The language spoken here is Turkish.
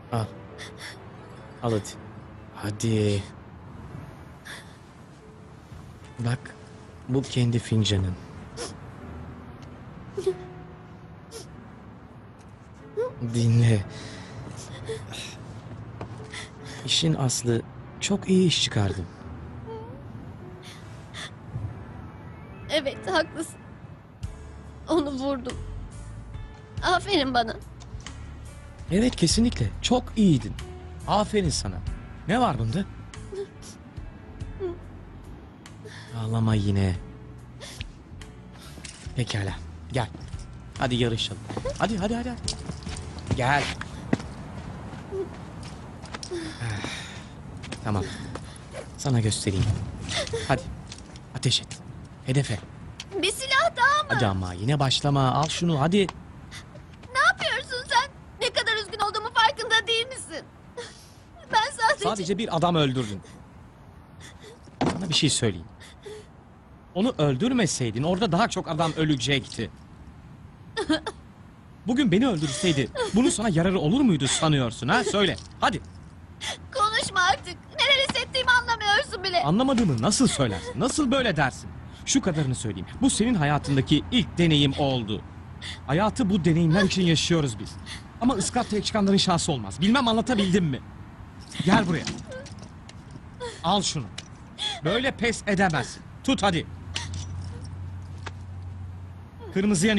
Al. Al hadi. Hadi. Bak, bu kendi fincanın. Dinle. İşin aslı, çok iyi iş çıkardım. Evet, haklısın. Onu vurdum. Aferin bana. Evet, kesinlikle. Çok iyiydin. Aferin sana. Ne var bunda? Ağlama yine. Pekala. Gel. Hadi yarışalım. Hadi. Gel. Ah, tamam. Sana göstereyim. Hadi. Ateş et. Hedefe. Bir silah daha mı? Hadi ama yine başlama. Al şunu hadi. Ne yapıyorsun sen? Ne kadar üzgün olduğumu farkında değil misin? Ben Sadece bir adam öldürdün. Sana bir şey söyleyeyim. Onu öldürmeseydin orada daha çok adam ölecekti. Bugün beni öldürseydi bunun sana yararı olur muydu sanıyorsun ha? Söyle hadi. Konuşma artık. Neler hissettiğimi anlamıyorsun bile. Anlamadığımı nasıl söylersin? Nasıl böyle dersin? Şu kadarını söyleyeyim. Bu senin hayatındaki ilk deneyim oldu. Hayatı bu deneyimler için yaşıyoruz biz. Ama ıskat tek çıkanların şansı olmaz. Bilmem anlatabildim mi? Gel buraya. Al şunu. Böyle pes edemezsin. Tut hadi. Kırmızıya